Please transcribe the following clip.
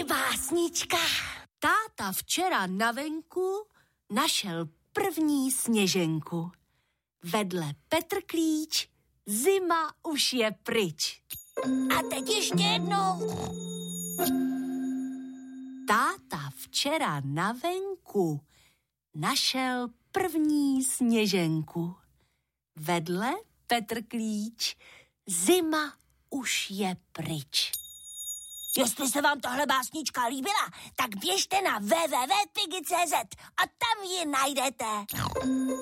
básnička. Táta včera na venku našel první sněženku. Vedle Petr Klíč, zima už je pryč. A teď ještě jednou. Táta včera na venku našel první sněženku. Vedle Petr Klíč, zima už je pryč. Jestli se vám tahle básnička líbila, tak běžte na www.pigi.cz a tam ji najdete.